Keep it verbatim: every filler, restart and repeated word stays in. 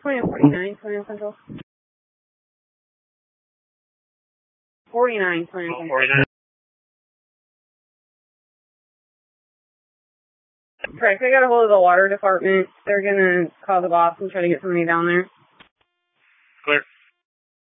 twenty forty-nine, twenty Central. forty-nine, twenty Central. forty-nine. Correct, I got a hold of the water department. They're gonna call the boss and try to get somebody down there. Clear.